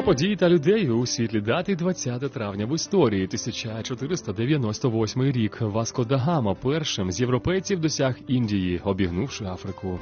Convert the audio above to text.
подій та людей у світлі дати 20 травня в історії. 1498 рік. Васко да Гама першим з європейців досяг Індії, обігнувши Африку.